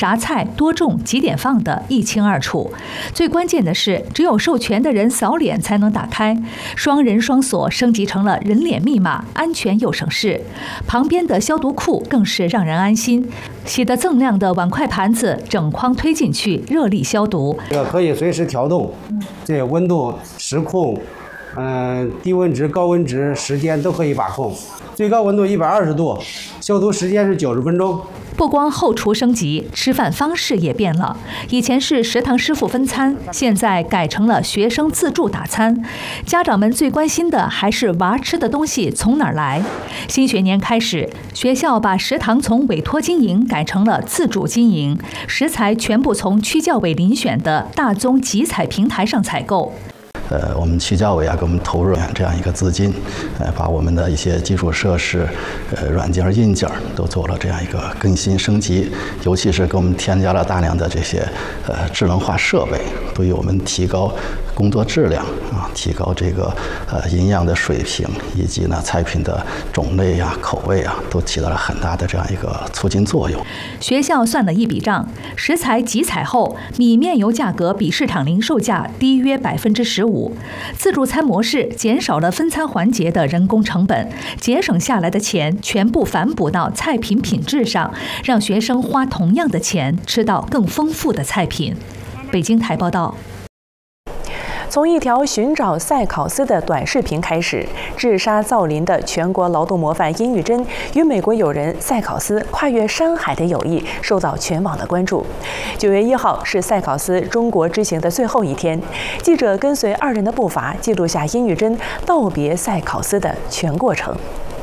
啥菜多重几点放的一清二楚。最关键的是，只有授权的人扫脸才能打开，双人双锁升级成了人脸密码，安全又省事。旁边的消毒库更是让人安心，洗得锃亮的碗筷盘子整筐推进去，热力消毒。 这个可以随时调动，这个温度、时控，低温值、高温值、时间都可以把控。最高温度120度，消毒时间是90分钟。 不光后厨升级，吃饭方式也变了。以前是食堂师傅分餐，现在改成了学生自助打餐。家长们最关心的还是娃吃的东西从哪儿来。新学年开始，学校把食堂从委托经营改成了自主经营，食材全部从区教委遴选的大宗集采平台上采购。 我们区教委给我们投入这样一个资金，把我们的一些基础设施、软件、硬件都做了这样一个更新升级，尤其是给我们添加了大量的这些智能化设备，对于我们提高工作质量提高这个营养的水平，以及呢菜品的种类口味都起到了很大的这样一个促进作用。 学校算了一笔账，食材集采后，米面油价格比市场零售价低约15%。自助餐模式减少了分餐环节的人工成本，节省下来的钱全部反哺到菜品品质上，让学生花同样的钱吃到更丰富的菜品。北京台报道。 从一条寻找赛考斯的短视频开始，治沙造林的全国劳动模范殷玉珍与美国友人赛考斯跨越山海的友谊受到全网的关注。9月1号是赛考斯中国之行的最后一天，记者跟随二人的步伐，记录下殷玉珍道别赛考斯的全过程。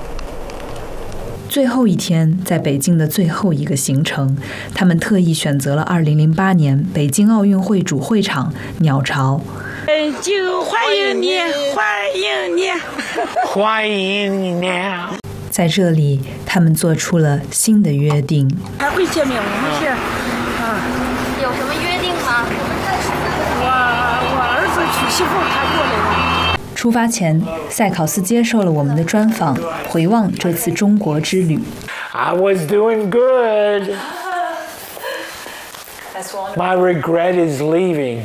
最后一天，在北京的最后一个行程，他们特意选择了2008年北京奥运会主会场鸟巢。 北京欢迎你，欢迎你，欢迎你！ 在这里，他们做出了新的约定。 还会见面，我们是有什么约定吗？ 我儿子娶媳妇，他过来了。 出发前，赛考斯接受了我们的专访，回望这次中国之旅。 I was doing good. My regret is leaving.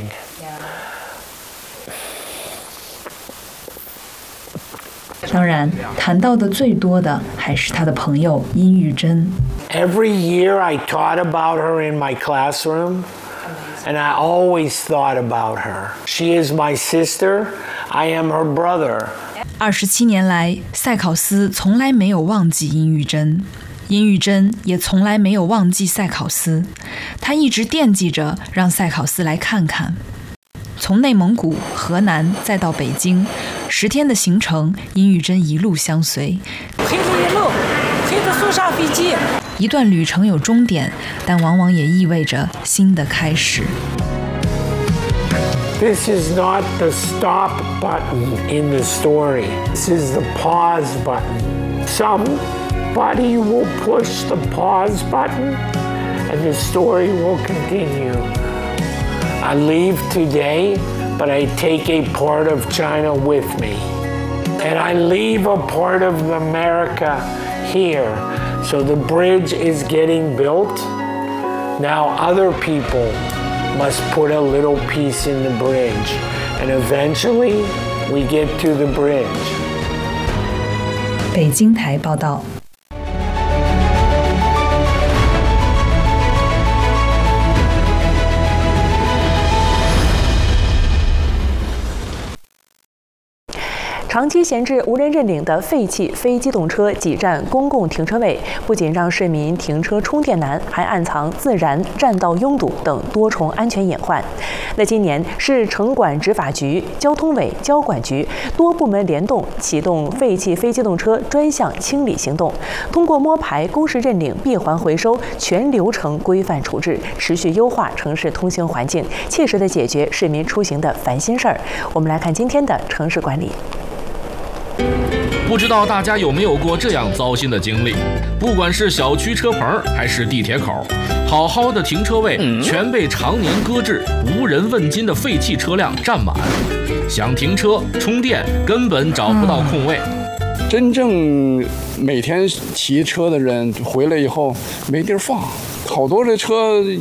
当然，谈到的最多的还是他的朋友殷玉珍。 Every year I taught about her in my classroom, and I always thought about her. She is my sister. I am her brother. 27年来，赛考斯从来没有忘记殷玉珍，殷玉珍也从来没有忘记赛考斯。他一直惦记着让赛考斯来看看。从内蒙古、河南再到北京，10天的行程，殷玉珍一路相随。 黑子一路，黑子速上飞机。 一段旅程有终点，但往往也意味着新的开始。 This is not the stop button in the story. This is the pause button. Somebody will push the pause button, and the story will continue. I leave today, but I take a part of China with me. And I leave a part of America here. So the bridge is getting built. Now other people must put a little piece in the bridge. And eventually, we get to the bridge. 北京台报道。 长期闲置无人认领的废弃非机动车挤占公共停车位，不仅让市民停车充电难，还暗藏自燃、占道拥堵等多重安全隐患。那今年市城管执法局、交通委、交管局多部门联动启动废弃非机动车专项清理行动，通过摸排、公示认领、闭环回收全流程规范处置，持续优化城市通行环境，切实地解决市民出行的烦心事儿。我们来看今天的城市管理。 不知道大家有没有过这样糟心的经历？不管是小区车棚还是地铁口，好好的停车位全被常年搁置、无人问津的废弃车辆占满，想停车充电根本找不到空位。 真正每天骑车的人回来以后没地儿放，好多这车